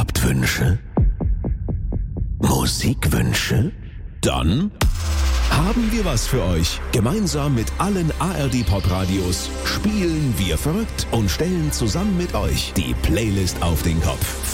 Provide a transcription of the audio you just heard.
habt Wünsche? Musikwünsche? Dann haben wir was für euch. Gemeinsam mit allen ARD Pop Radios spielen wir verrückt und stellen zusammen mit euch die Playlist auf den Kopf.